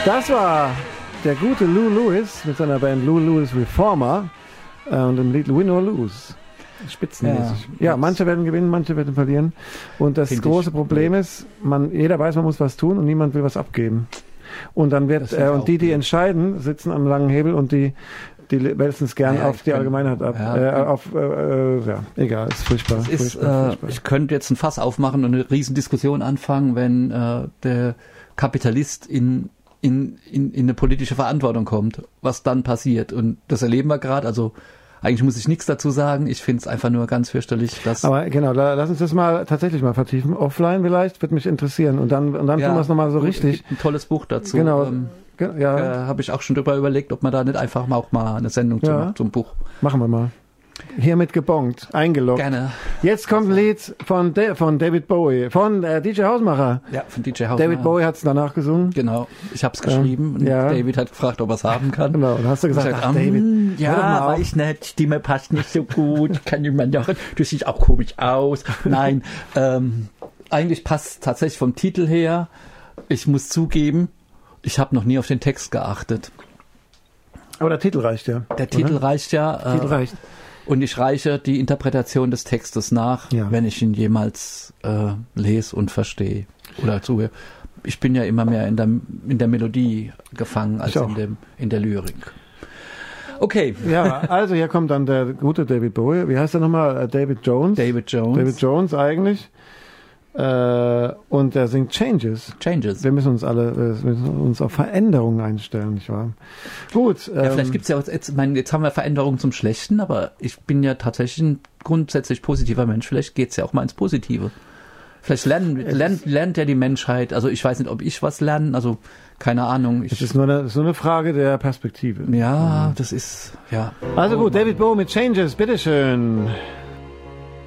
Das war der gute Lou Lewis mit seiner Band Lou Lewis Reformer und dem Lied Win or Lose. Spitzenmäßig. Ja, manche werden gewinnen, manche werden verlieren. Und das große Problem ist, jeder weiß, man muss was tun und niemand will was abgeben. Und dann wird die entscheiden, sitzen am langen Hebel und die wälzen es gern auf die Allgemeinheit ab. Egal, ist furchtbar. Furchtbar. Ich könnte jetzt ein Fass aufmachen und eine Riesendiskussion anfangen, wenn der Kapitalist in eine politische Verantwortung kommt, was dann passiert. Und das erleben wir gerade, also eigentlich muss ich nichts dazu sagen. Ich finde es einfach nur ganz fürchterlich, dass... Aber genau, lass uns das tatsächlich mal vertiefen. Offline vielleicht, wird mich interessieren. Und dann tun wir es nochmal so richtig. Ein tolles Buch dazu. Genau. Habe ich auch schon drüber überlegt, ob man da nicht einfach auch mal eine Sendung zum Buch... Machen wir mal. Hiermit gebongt, eingeloggt. Gerne. Jetzt kommt ein Lied von David Bowie, von DJ Hausmacher. Ja, von DJ Hausmacher. David Bowie hat es danach gesungen. Genau, ich habe es geschrieben und David hat gefragt, ob er es haben kann. Genau, und hast du gesagt, David, ja, weiß nicht, Stimme passt nicht so gut, kann jemand doch, du siehst auch komisch aus. Nein, eigentlich passt tatsächlich vom Titel her. Ich muss zugeben, ich habe noch nie auf den Text geachtet. Aber der Titel reicht ja. Der Titel reicht ja. Titel reicht. Und ich reiche die Interpretation des Textes nach, wenn ich ihn jemals lese und verstehe oder zuhöre. Ich bin ja immer mehr in der Melodie gefangen als in der Lyrik. Okay. Ja, also hier kommt dann der gute David Bowie. Wie heißt er nochmal? David Jones. David Jones eigentlich. Und er singt Changes. Wir müssen uns auf Veränderungen einstellen, nicht wahr? Gut. Vielleicht gibt's ja auch jetzt haben wir Veränderungen zum Schlechten, aber ich bin ja tatsächlich ein grundsätzlich positiver Mensch. Vielleicht geht's ja auch mal ins Positive. Vielleicht lernt ja die Menschheit, also ich weiß nicht, ob ich was lerne, also keine Ahnung. Es ist nur eine Frage der Perspektive. Ja, das ist, ja. Also gut, David Bowie mit Changes, bitteschön.